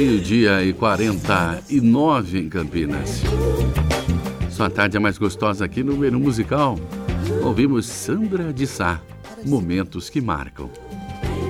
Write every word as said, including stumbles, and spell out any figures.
Meio-dia e quarenta e nove em Campinas. Sua tarde é mais gostosa aqui no Menu Musical. Ouvimos Sandra de Sá, Momentos que Marcam.